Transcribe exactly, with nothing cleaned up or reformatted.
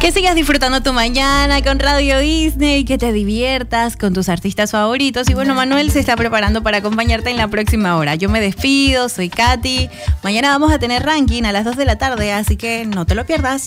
Que sigas disfrutando tu mañana con Radio Disney, que te diviertas con tus artistas favoritos. Y bueno, Manuel se está preparando para acompañarte en la próxima hora. Yo me despido, soy Katy. Mañana vamos a tener ranking a las dos de la tarde, así que no te lo pierdas.